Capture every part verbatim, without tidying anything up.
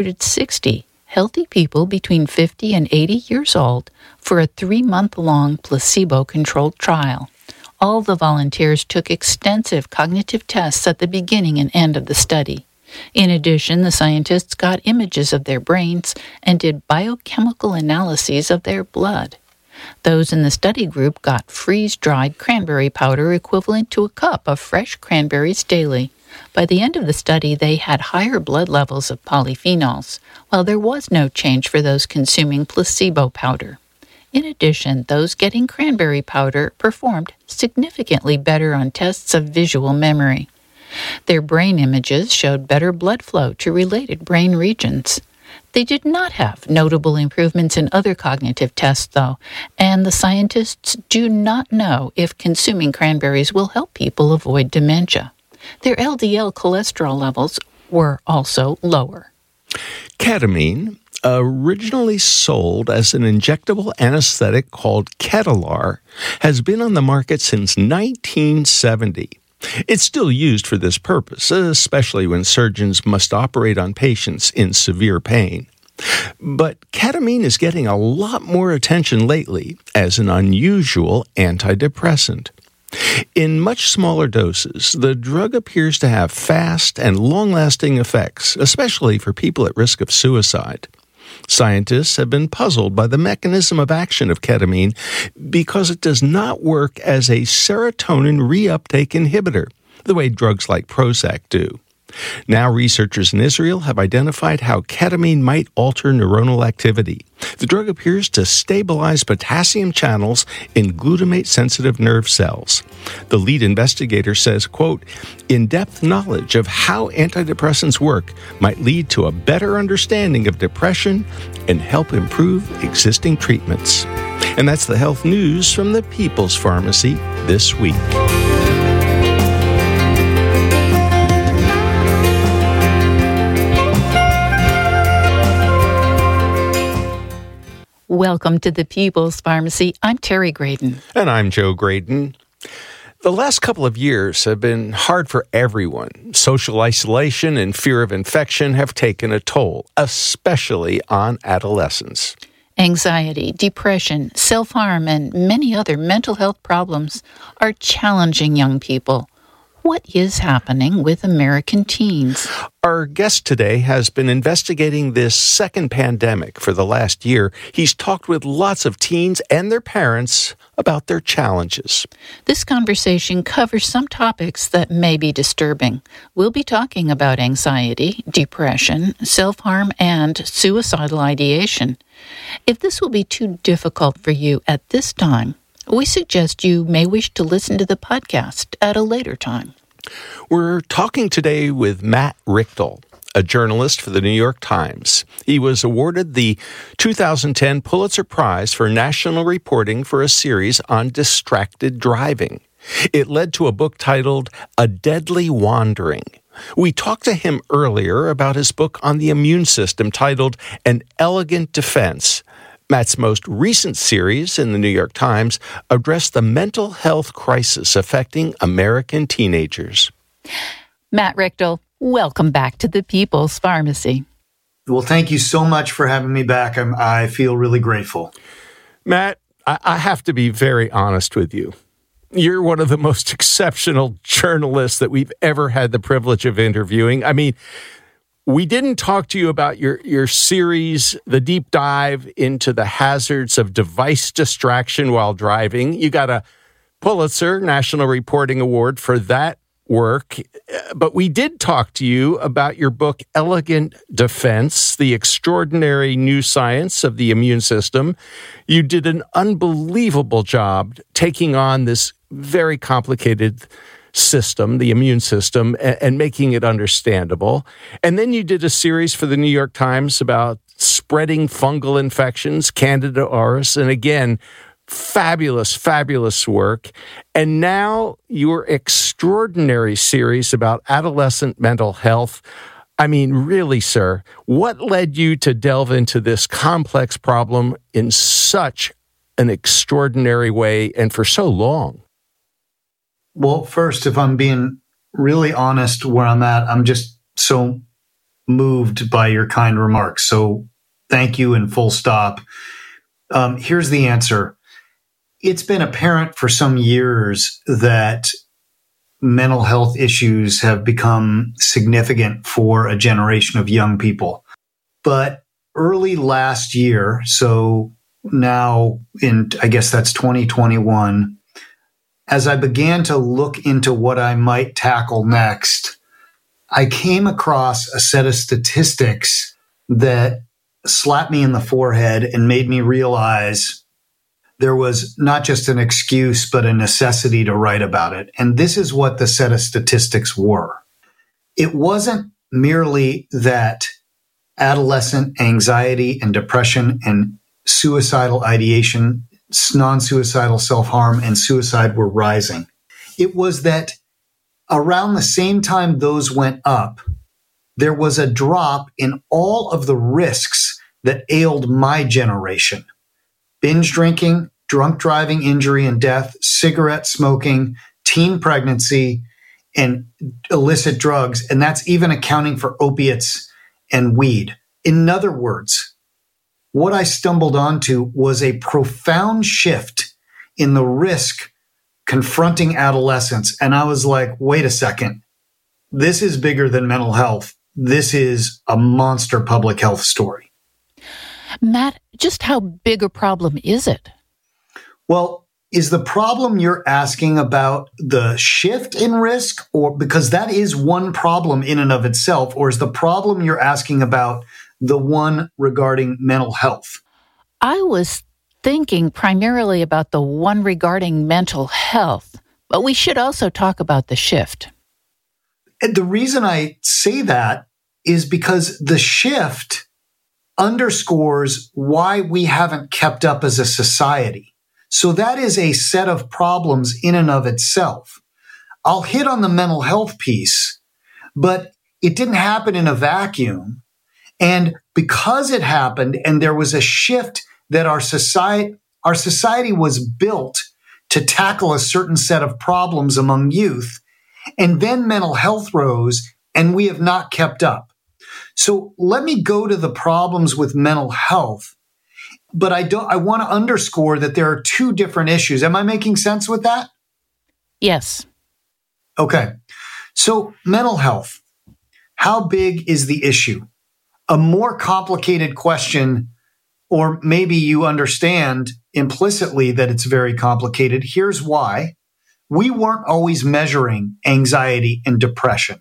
sixty healthy people between fifty and eighty years old for a three-month-long placebo-controlled trial. All the volunteers took extensive cognitive tests at the beginning and end of the study. In addition, the scientists got images of their brains and did biochemical analyses of their blood. Those in the study group got freeze-dried cranberry powder equivalent to a cup of fresh cranberries daily. By the end of the study, they had higher blood levels of polyphenols, while there was no change for those consuming placebo powder. In addition, those getting cranberry powder performed significantly better on tests of visual memory. Their brain images showed better blood flow to related brain regions. They did not have notable improvements in other cognitive tests, though, and the scientists do not know if consuming cranberries will help people avoid dementia. Their L D L cholesterol levels were also lower. Ketamine, originally sold as an injectable anesthetic called Ketalar, has been on the market since nineteen seventy. It's still used for this purpose, especially when surgeons must operate on patients in severe pain. But ketamine is getting a lot more attention lately as an unusual antidepressant. In much smaller doses, the drug appears to have fast and long-lasting effects, especially for people at risk of suicide. Scientists have been puzzled by the mechanism of action of ketamine because it does not work as a serotonin reuptake inhibitor, the way drugs like Prozac do. Now researchers in Israel have identified how ketamine might alter neuronal activity. The drug appears to stabilize potassium channels in glutamate-sensitive nerve cells. The lead investigator says, quote, in-depth knowledge of how antidepressants work might lead to a better understanding of depression and help improve existing treatments. And that's the health news from the People's Pharmacy this week. Welcome to the People's Pharmacy. I'm Terry Graydon. And I'm Joe Graydon. The last couple of years have been hard for everyone. Social isolation and fear of infection have taken a toll, especially on adolescents. Anxiety, depression, self-harm, and many other mental health problems are challenging young people. What is happening with American teens? Our guest today has been investigating this second pandemic for the last year. He's talked with lots of teens and their parents about their challenges. This conversation covers some topics that may be disturbing. We'll be talking about anxiety, depression, self-harm, and suicidal ideation. If this will be too difficult for you at this time, we suggest you may wish to listen to the podcast at a later time. We're talking today with Matt Richtel, a journalist for the New York Times. He was awarded the two thousand ten Pulitzer Prize for national reporting for a series on distracted driving. It led to a book titled A Deadly Wandering. We talked to him earlier about his book on the immune system titled An Elegant Defense. Matt's most recent series in the New York Times addressed the mental health crisis affecting American teenagers. Matt Richtel, welcome back to the People's Pharmacy. Well, thank you so much for having me back. I'm, I feel really grateful. Matt, I, I have to be very honest with you. You're one of the most exceptional journalists that we've ever had the privilege of interviewing. I mean, we didn't talk to you about your, your series, the deep dive into the hazards of device distraction while driving. You got a Pulitzer National Reporting Award for that work. But we did talk to you about your book, Elegant Defense, The Extraordinary New Science of the Immune System. You did an unbelievable job taking on this very complicated system, the immune system, and, and making it understandable. And then you did a series for the New York Times about spreading fungal infections, Candida auris, and again, fabulous, fabulous work. And now your extraordinary series about adolescent mental health. I mean, really, sir, what led you to delve into this complex problem in such an extraordinary way and for so long? Well, first, if I'm being really honest where I'm at, I'm just so moved by your kind remarks. So thank you and full stop. Um, here's the answer. It's been apparent for some years that mental health issues have become significant for a generation of young people. But early last year, so now in, I guess that's twenty twenty-one, as I began to look into what I might tackle next, I came across a set of statistics that slapped me in the forehead and made me realize there was not just an excuse, but a necessity to write about it. And this is what the set of statistics were. It wasn't merely that adolescent anxiety and depression and suicidal ideation, non-suicidal self-harm, and suicide were rising. It was that around the same time those went up, there was a drop in all of the risks that ailed my generation. Binge drinking, drunk driving, injury and death, cigarette smoking, teen pregnancy, and illicit drugs. And that's even accounting for opiates and weed. In other words, what I stumbled onto was a profound shift in the risk confronting adolescence. And I was like, wait a second, this is bigger than mental health. This is a monster public health story. Matt, just how big a problem is it? Well, is the problem you're asking about the shift in risk, or because that is one problem in and of itself, or is the problem you're asking about the one regarding mental health? I was thinking primarily about the one regarding mental health, but we should also talk about the shift. The reason I say that is because the shift underscores why we haven't kept up as a society. So that is a set of problems in and of itself. I'll hit on the mental health piece, but it didn't happen in a vacuum. And because it happened and there was a shift that our society, our society was built to tackle a certain set of problems among youth, and then mental health rose and we have not kept up. So let me go to the problems with mental health. But I don't, I want to underscore that there are two different issues. Am I making sense with that? Yes. Okay. So mental health. How big is the issue? A more complicated question, or maybe you understand implicitly that it's very complicated. Here's why. We weren't always measuring anxiety and depression.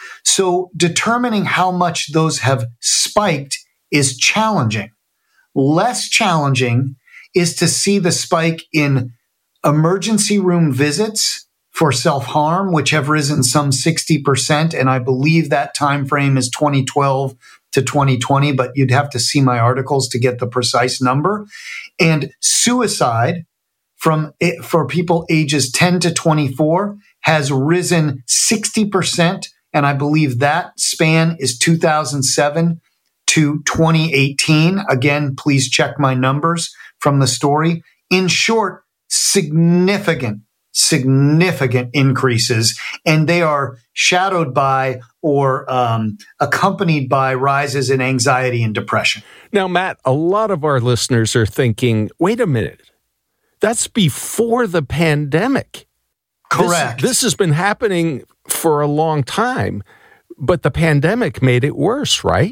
So determining how much those have spiked is challenging. Less challenging is to see the spike in emergency room visits for self-harm, which have risen some sixty percent. And I believe that time frame is twenty twelve to twenty twenty, but you'd have to see my articles to get the precise number. And suicide from for people ages ten to twenty-four has risen sixty percent. And I believe that span is two thousand seven to twenty eighteen. Again, please check my numbers from the story. In short, significant, significant increases, and they are shadowed by or um, accompanied by rises in anxiety and depression. Now, Matt, a lot of our listeners are thinking, wait a minute, that's before the pandemic. Correct. This, this has been happening for a long time, but the pandemic made it worse, right?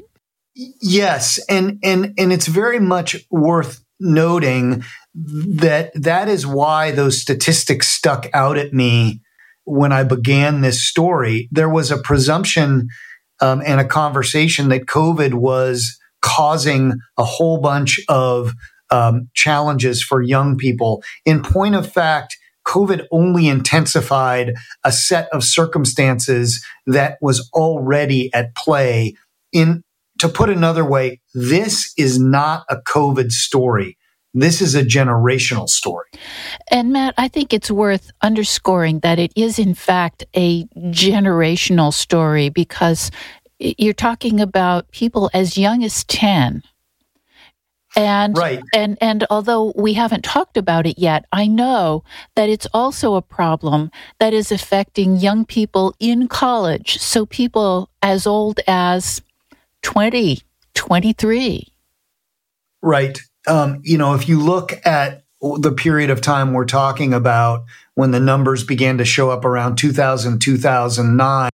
Yes, and and and it's very much worth noting that that is why those statistics stuck out at me when I began this story. There was a presumption um, and a conversation that COVID was causing a whole bunch of um, challenges for young people. In point of fact, COVID only intensified a set of circumstances that was already at play. In To put another way, this is not a COVID story. This is a generational story. And Matt, I think it's worth underscoring that it is in fact a generational story, because you're talking about people as young as ten. And, right. and and although we haven't talked about it yet, I know that it's also a problem that is affecting young people in college. So people as old as twenty twenty-three. Right. Um, you know, if you look at the period of time we're talking about when the numbers began to show up around two thousand, two thousand nine,